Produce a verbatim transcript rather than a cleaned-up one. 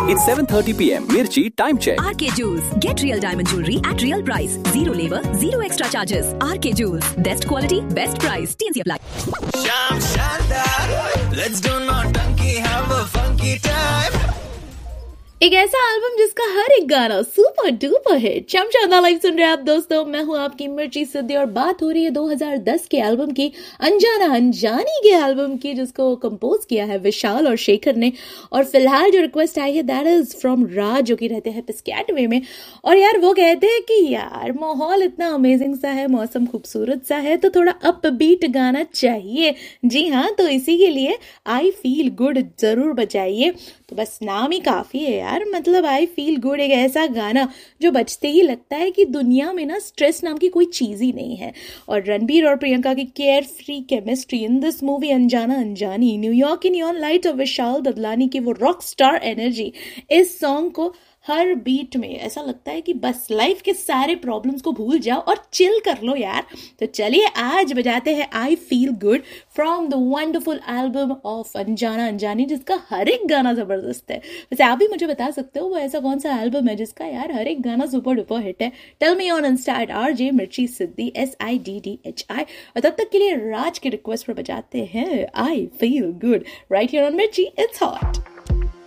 It's seven thirty p m. Mirchi Time Check. R K Jewels. Get real diamond jewelry at real price. Zero labor, zero extra charges. R K Jewels. Best quality, best price. T N C apply. Sham Shandar, let's do naughty, have a funky time. एक ऐसा album जिसका हर एक गाना super duper hit. शमशादा live सुन रहे हैं आप दोस्तों, मैं हूं आपकी मिर्ची सिद्धि और बात हो रही है दो हज़ार दस के एल्बम की, अनजाना अनजानी के एल्बम की, जिसको कंपोज किया है विशाल और शेखर ने। और फिलहाल जो रिक्वेस्ट आई है दैट इज फ्रॉम राज, जो कि रहते हैं पिस्कैटवे में। और यार वो कहते हैं कि यार माहौल इतना अमेजिंग सा है, मौसम खूबसूरत सा है, तो थोड़ा अपबीट गाना चाहिए। जी हाँ, तो इसी के लिए आई फील गुड जरूर बजाइए। तो बस नाम ही काफी है यार, मतलब आई फील गुड एक ऐसा गाना जो बजते ही लगता है कि दुनिया में ना स्ट्रेस नाम की कोई चीज ही नहीं है। और रणबीर और प्रियंका की care free chemistry in this movie अनजाना अनजानी, न्यूयॉर्क की नियॉन लाइट और विशाल ददलानी की वो रॉक स्टार एनर्जी इस सॉन्ग को हर बीट में ऐसा लगता है कि बस लाइफ के सारे प्रॉब्लम्स को भूल जाओ और चिल कर लो यार। तो चलिए आज बजाते हैं I feel good from the wonderful album of अनजाना अनजानी, जिसका हर एक गाना जबरदस्त है। वैसे आप भी मुझे बता सकते हो वो ऐसा कौन सा एल्बम है जिसका यार हर एक गाना सुपर डुपर हिट है। Tell me on Insta eight R J मिर्ची सिद्धि S I D D H I. और तब तक के लिए राज की रिक्वेस्ट पर बजाते हैं I feel good right here on मिर्ची, इट्स हॉट।